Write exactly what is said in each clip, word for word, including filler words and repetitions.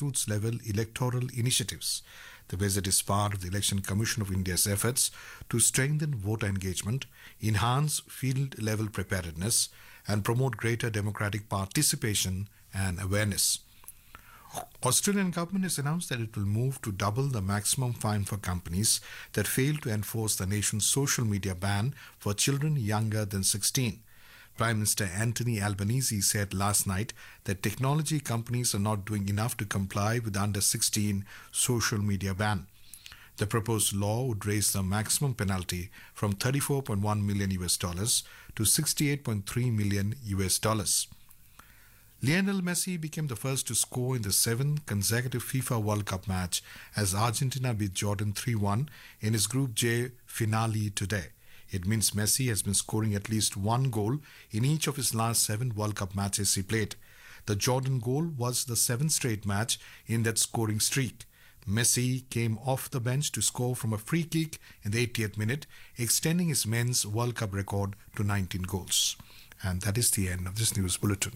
grassroots level electoral initiatives. The visit is part of the Election Commission of India's efforts to strengthen voter engagement, enhance field level preparedness, and promote greater democratic participation and awareness. Australian government has announced that it will move to double the maximum fine for companies that fail to enforce the nation's social media ban for children younger than sixteen. Prime Minister Anthony Albanese said last night that technology companies are not doing enough to comply with the under sixteen social media ban. The proposed law would raise the maximum penalty from thirty-four point one million U S dollars to sixty-eight point three million U S dollars. Lionel Messi became the first to score in the seventh consecutive FIFA World Cup match as Argentina beat Jordan three one in his Group J finale today. It means Messi has been scoring at least one goal in each of his last seven World Cup matches he played. The Jordan goal was the seventh straight match in that scoring streak. Messi came off the bench to score from a free kick in the eightieth minute, extending his men's World Cup record to nineteen goals. And that is the end of this news bulletin.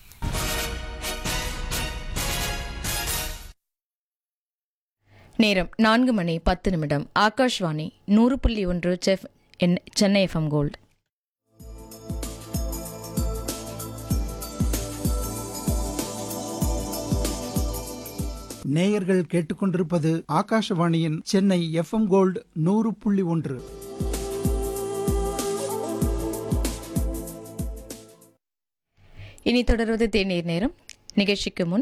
நேரம் நான்கு மணி பத்து நிமிடம். ஆகாஷ்வாணி நூறு புள்ளி ஒன்று chef Chennai FM gold. நேயர்கள் கேட்டுக்கொண்டிருப்பது ஆகாஷவாணியின் சென்னை எஃப்எம் கோல்டு நூறு புள்ளி ஒன்று. இனி தொடர்வது தேநீர் நேரம். நிகழ்ச்சிக்கு முன்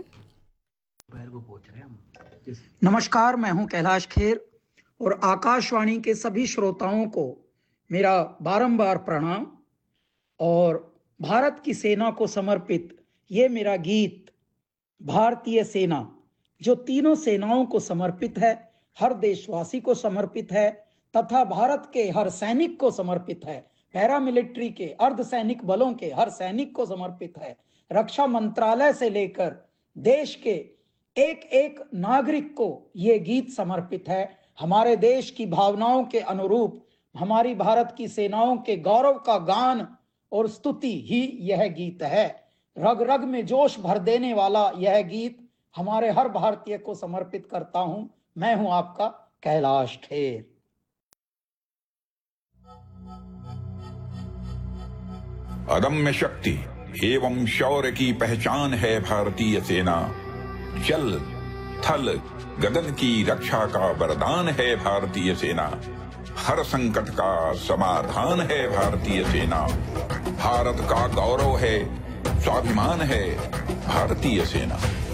नमस्कार, मैं हूं कैलाश खेर और आकाशवाणी के सभी श्रोताओं को मेरा बारंबार प्रणाम। और भारत की सेना को समर्पित ये मेरा गीत भारतीय सेना, जो तीनों सेनाओं को समर्पित है, हर देशवासी को समर्पित है तथा भारत के हर सैनिक को समर्पित है, पैरामिलिट्री के अर्धसैनिक बलों के हर सैनिक को समर्पित है, रक्षा मंत्रालय से लेकर देश के एक एक नागरिक को ये गीत समर्पित है। हमारे देश की भावनाओं के अनुरूप हमारी भारत की सेनाओं के गौरव का गान और स्तुति ही यह गीत है। रग रग में जोश भर देने वाला यह गीत हमारे हर भारतीय को समर्पित करता हूं। मैं हूं आपका कैलाश खेर। अदम्य शक्ति एवं शौर्य की पहचान है भारतीय सेना। जल थल गगन की रक्षा का वरदान है भारतीय सेना। हर संकट का समाधान है भारतीय सेना। भारत का गौरव है, स्वाभिमान है भारतीय सेना।